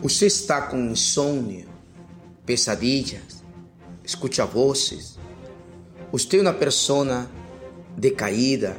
Usted está con insomnio, pesadillas, escucha voces. Usted es una persona decaída,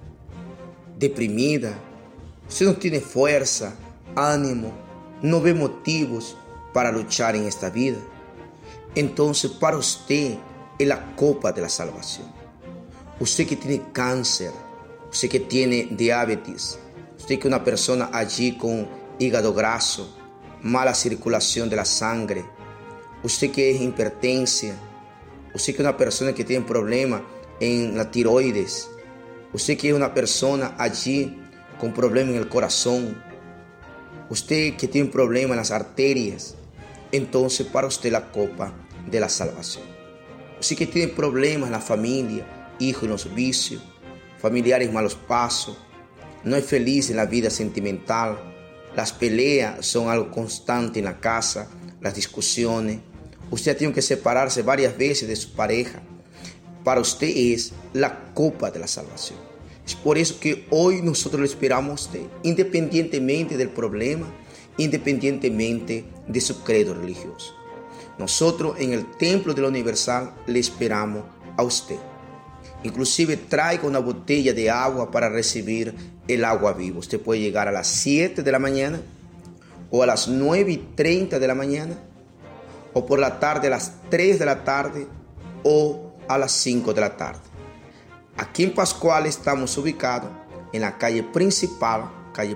deprimida. Usted no tiene fuerza, ánimo, no ve motivos para luchar en esta vida. Entonces para usted es la copa de la salvación. Usted que tiene cáncer, usted que tiene diabetes, usted que es una persona allí con hígado graso, mala circulación de la sangre, usted que es hipertensia, usted que es una persona que tiene problemas en la tiroides, usted que es una persona allí con problemas en el corazón, usted que tiene problemas en las arterias, entonces para usted la copa de la salvación. Usted que tiene problemas en la familia, hijos en los vicios, familiares en malos pasos, no es feliz en la vida sentimental, las peleas son algo constante en la casa, las discusiones, usted tiene que separarse varias veces de su pareja. Para usted es la copa de la salvación. Es por eso que hoy nosotros le esperamos a usted, independientemente del problema, independientemente de su credo religioso. Nosotros en el Templo de la Universal le esperamos a usted. Inclusive traiga una botella de agua para recibir el agua viva. Usted puede llegar a las 7 de la mañana o a las 9:30 de la mañana o por la tarde a las 3 de la tarde o a las 5 de la tarde. Aquí en Pascual estamos ubicados en la calle principal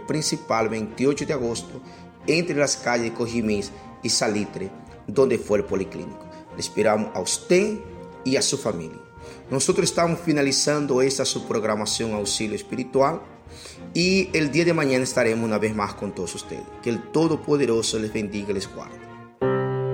28 de agosto, entre las calles Cojimis y Salitre, donde fue el policlínico. Le esperamos a usted y a su familia. Nosotros estamos finalizando esta su programación Auxilio Espiritual y el día de mañana estaremos una vez más con todos ustedes. Que el Todopoderoso les bendiga y les guarde.